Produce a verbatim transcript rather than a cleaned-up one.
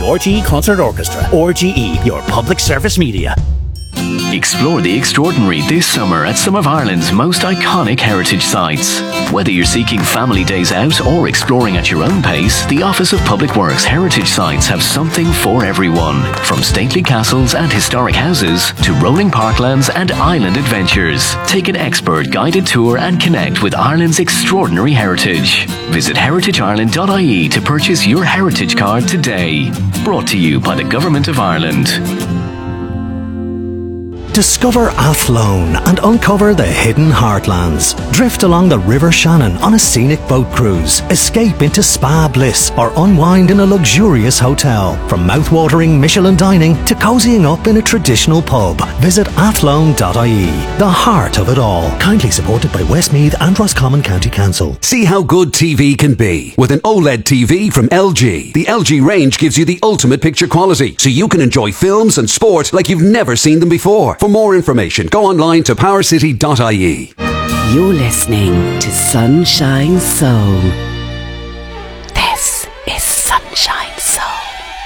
R T E Concert Orchestra. R G E, your public service media. Explore the extraordinary this summer at some of Ireland's most iconic heritage sites. Whether you're seeking family days out or exploring at your own pace, the Office of Public Works heritage sites have something for everyone. From stately castles and historic houses to rolling parklands and island adventures. Take an expert guided tour and connect with Ireland's extraordinary heritage. Visit heritage ireland dot I E to purchase your heritage card today. Brought to you by the Government of Ireland. Discover Athlone and uncover the hidden heartlands. Drift along the River Shannon on a scenic boat cruise. Escape into spa bliss or unwind in a luxurious hotel. From mouth-watering Michelin dining to cozying up in a traditional pub. Visit athlone dot I E. The heart of it all. Kindly supported by Westmeath and Roscommon County Council. See how good T V can be with an OLED T V from L G. The L G range gives you the ultimate picture quality, so you can enjoy films and sport like you've never seen them before. For more information, go online to power city dot I E. You're listening to Sunshine Soul. This is Sunshine Soul.